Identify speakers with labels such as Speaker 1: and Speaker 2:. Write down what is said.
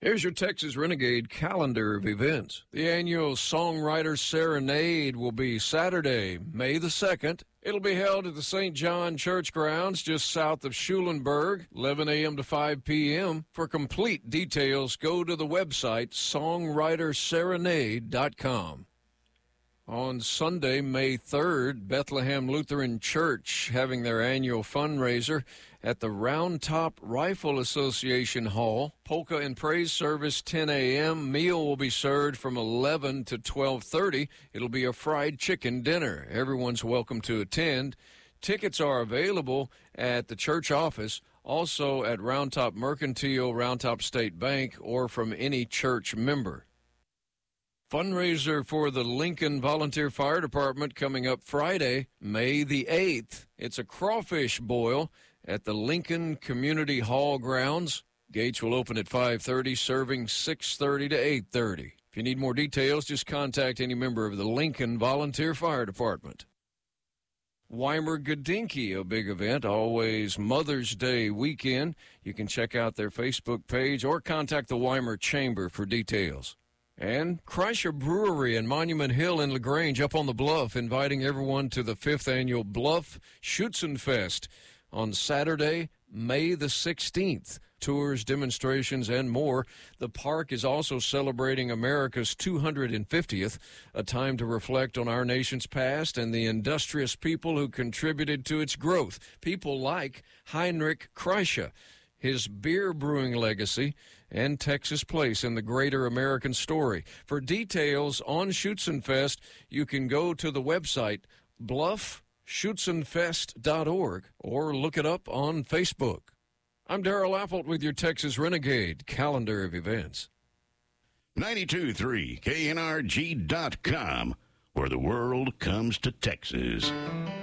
Speaker 1: Here's your Texas Renegade calendar of events. The annual Songwriter Serenade will be Saturday, May the 2nd. It'll be held at the St. John Church grounds just south of Schulenburg, 11 a.m. to 5 p.m. For complete details, go to the website songwriterserenade.com. On Sunday, May 3rd, Bethlehem Lutheran Church having their annual fundraiser at the Round Top Rifle Association Hall. Polka and praise service 10 a.m. Meal will be served from 11 to 12:30. It'll be a fried chicken dinner. Everyone's welcome to attend. Tickets are available at the church office, also at Round Top Mercantile, Round Top State Bank, or from any church member. Fundraiser for the Lincoln Volunteer Fire Department coming up Friday, May the 8th. It's a crawfish boil at the Lincoln Community Hall grounds. Gates will open at 5:30, serving 6:30 to 8:30. If you need more details, just contact any member of the Lincoln Volunteer Fire Department. Weimer Gudinki, a big event, always Mother's Day weekend. You can check out their Facebook page or contact the Weimer Chamber for details. And Kreischer Brewery in Monument Hill in LaGrange up on the bluff, inviting everyone to the 5th annual Bluff Schützenfest on Saturday, May the 16th. Tours, demonstrations, and more. The park is also celebrating America's 250th, a time to reflect on our nation's past and the industrious people who contributed to its growth. People like Heinrich Kreischer, his beer brewing legacy, and Texas place in the greater American story. For details on Schützenfest, you can go to the website bluffschützenfest.org or look it up on Facebook. I'm Darrell Appold with your Texas Renegade calendar of events.
Speaker 2: 92.3 KNRG.com, where the world comes to Texas.